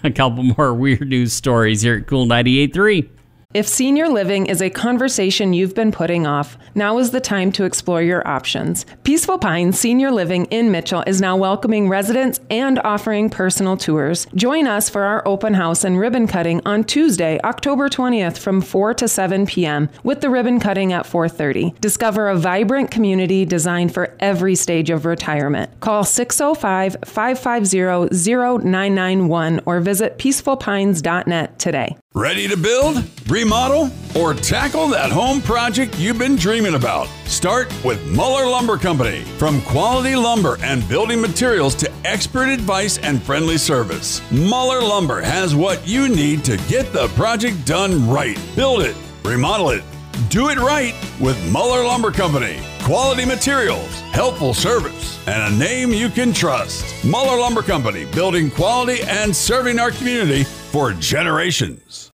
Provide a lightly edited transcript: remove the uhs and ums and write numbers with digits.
a couple more weird news stories here at Cool 98.3. If senior living is a conversation you've been putting off, now is the time to explore your options. Peaceful Pines Senior Living in Mitchell is now welcoming residents and offering personal tours. Join us for our open house and ribbon cutting on Tuesday, October 20th from 4 to 7 p.m. with the ribbon cutting at 4:30. Discover a vibrant community designed for every stage of retirement. Call 605-550-0991 or visit peacefulpines.net today. Ready to build, remodel, or tackle that home project you've been dreaming about? Start with Muller Lumber Company. From quality lumber and building materials to expert advice and friendly service, Muller Lumber has what you need to get the project done right. Build it, remodel it, do it right with Muller Lumber Company. Quality materials, helpful service, and a name you can trust. Muller Lumber Company, building quality and serving our community for generations.